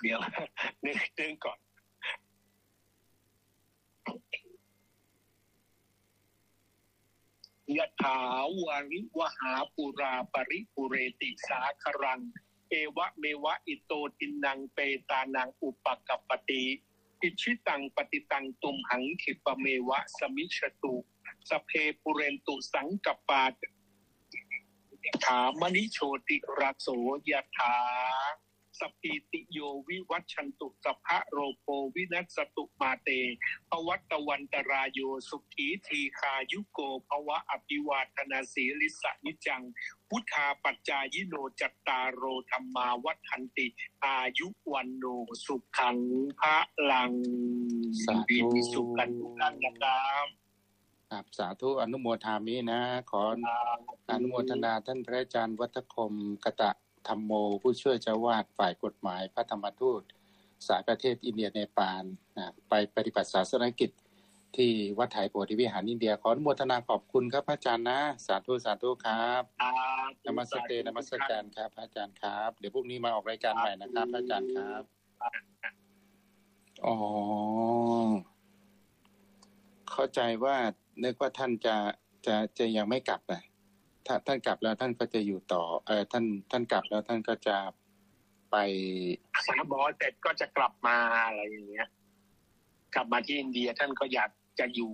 เดี๋ยวนึกก่อนยะถาวาริวหาปุราปริปุเรติสาครังเอวะเมวะอิโตตินังเปตานังอุปกัปปติอิชิตังปฏิตังตุมหังขิปเมวะสมิชตุสเพปุเรนตุสังกปาถามณิโชติราโสยะถาสปีติโยวิวัชชันตุสัพพะโรโภวินัสสตุมาเตภวัตวันตรายโยสุขีทีคายุโกภวะอภิวาทนาสีลิสะนิจังพุทธาปัจจายิโนจัตตารโรธรรมาวัฏันติอายุวันโนสุขังพระลังสาธุสุขันทุกท่านนะครับครับสาธุอนุโมทามินะขออนุโมทนาท่านพระอาจารย์วัฒคมกตะธรรมโมผู้ช่วยเจ้าวาดฝ่ายกฎหมายพระธรรมทูตสายประเทศอินเดียเนปาลไปปฏิบัติศาสนกิจที่วัดไถโพธิวิหารอินเดียขออนุโมทนาขอบคุณครับพระอาจารย์นะสาธุสาธุครับนมัสการนมัสการครับพระอาจารย์ครับเดี๋ยวพรุ่งนี้มาออกรายการใหม่นะครับพระอาจารย์ครับอ๋อเข้าใจว่านึกว่าท่านจะยังไม่กลับนะถ้าท่านกลับแล้วท่านก็จะอยู่ต่อท่านกลับแล้วท่านก็จะไปสาบอเสร็จก็จะกลับมาอะไรอย่างเงี้ยกลับมาที่อินเดียท่านก็อยากจะอยู่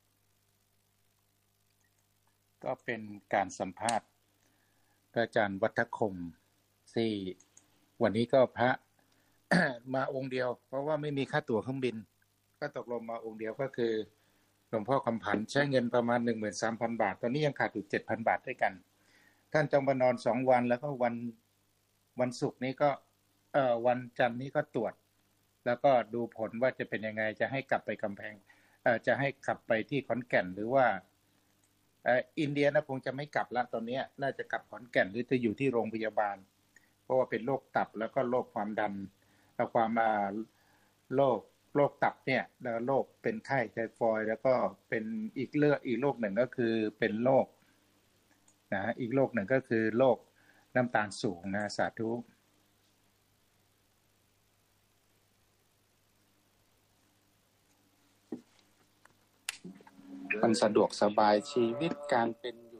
ก็เป็นการสัมภาษณ์พระอาจารย์วัฒคมที่วันนี้ก็พระ มาองค์เดียวเพราะว่าไม่มีค่าตั๋วเครื่องบินก็ตกลงมาองค์เดียวก็คือหลวงพ่อคำผันใช้เงินประมาณ 13,000 บาทตอนนี้ยังขาดอยู่ 7,000 บาทด้วยกันท่านจองมานอน2วันแล้วก็วันศุกร์นี้ก็วันจันทร์นี้ก็ตรวจแล้วก็ดูผลว่าจะเป็นยังไงจะให้กลับไปกำแพงจะให้กลับไปที่ขอนแก่นหรือว่าอินเดียนะคงจะไม่กลับแล้วตอนนี้น่าจะกลับขอนแก่นหรือจะอยู่ที่โรงพยาบาลเพราะว่าเป็นโรคตับแล้วก็โรคความดันแล้วความโรคตับเนี่ยแล้วโรคเป็นไข้ไทฟอยด์แล้วก็เป็นอีกโรคหนึ่งก็คือเป็นโรคนะอีกโรคหนึ่งก็คือโรคน้ำตาลสูงนะสาธุมันสะดวกสบายชีวิตการเป็น